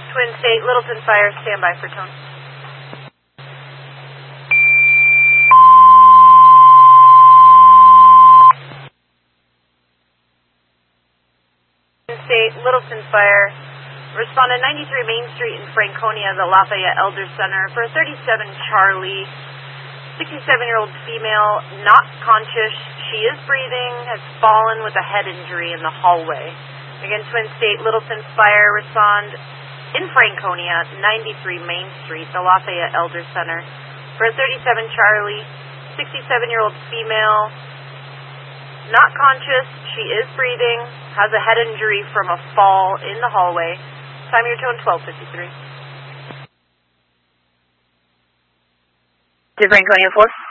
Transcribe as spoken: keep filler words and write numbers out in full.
Twin State, Littleton Fire, standby for tone. Twin State, Littleton Fire, respond at ninety-three Main Street in Franconia, the Lafayette Elder Center, for a thirty-seven Charlie, sixty-seven-year-old female, not conscious. She is breathing, has fallen with a head injury in the hallway. Again, Twin State, Littleton Fire, respond in Franconia, ninety-three Main Street, the Lafayette Elder Center, for a thirty-seven Charlie, sixty-seven-year-old female, not conscious. She is breathing, has a head injury from a fall in the hallway. Time your tone, twelve fifty-three. To Franconia four.